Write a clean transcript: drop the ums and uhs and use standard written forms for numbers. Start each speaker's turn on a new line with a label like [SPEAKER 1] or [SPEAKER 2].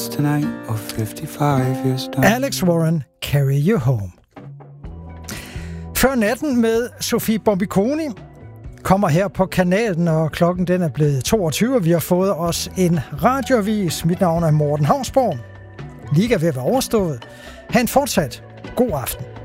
[SPEAKER 1] tonight or 55 years down.
[SPEAKER 2] Alex Warren, Carry You Home. Før natten med Sofie Bombiconi kommer her på kanalen, og klokken den er blevet 22, vi har fået os en radioavis. Mit navn er Morten Havnsborg. Liga ved at være overstået. Ha' en fortsat god aften.